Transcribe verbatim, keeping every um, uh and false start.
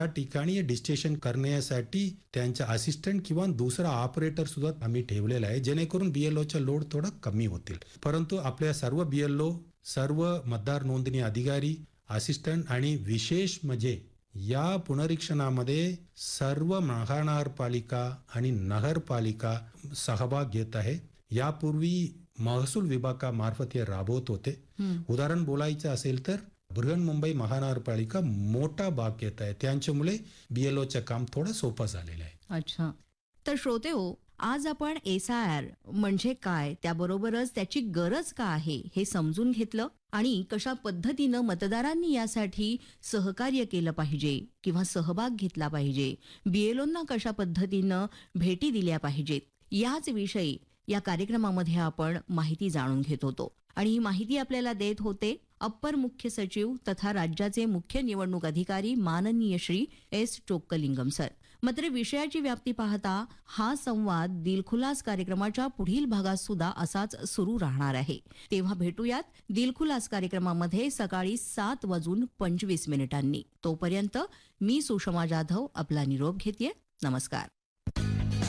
त्या ठिकाणी डिस्टेशन करण्यासाठी त्यांचा असिस्टंट किंवा दुसरा ऑपरेटर सुद्धा आम्ही ठेवलेला आहे, जेणेकरून बीएलओचा लोड थोडा कमी होतील. परंतु आपल्या सर्व बीएलओ, सर्व मतदार नोंदणी अधिकारी, असिस्टंट आणि विशेष म्हणजे या पुनरीक्षणामध्ये सर्व महानगरपालिका आणि नगरपालिका सहभाग घेत आहे. यापूर्वी महसूल विभागामार्फत हे राबवत होते. उदाहरण बोलायचं असेल तर बृहन्मुंबई महानगरपालिका मोठा भाग घेत आहे. त्यांच्यामुळे बीएलओचं काम थोडं सोपं झालेलं आहे. अच्छा, तर श्रोते हो, आज आपण एस आय आर म्हणजे काय, त्याबरोबरच त्याची गरज का आहे हे समजून घेतलं आणि कशा पद्धतीनं मतदारांनी यासाठी सहकार्य केलं पाहिजे किंवा सहभाग घेतला पाहिजे, बीएलओंना कशा पद्धतीनं भेटी दिल्या पाहिजेत, याच विषयी या कार्यक्रमामध्ये आपण माहिती जाणून घेत होतो. आणि ही माहिती आपल्याला देत होते अप्पर मुख्य सचिव तथा राज्याचे मुख्य निवडणूक अधिकारी माननीय श्री एस चोक्कलिंगम सर. मात्र विषयाची व्याप्ती पाहता हा संवाद दिलखुलास कार्यक्रमाच्या पुढील भागात सुद्धा असाच सुरू राहणार आहे. तेव्हा भेटूयात दिलखुलास कार्यक्रमामध्ये सकाळी सात वाजून पंचवीस मिनिटांनी. तोपर्यंत मी सुषमा जाधव आपला निरोप घेतेय. नमस्कार.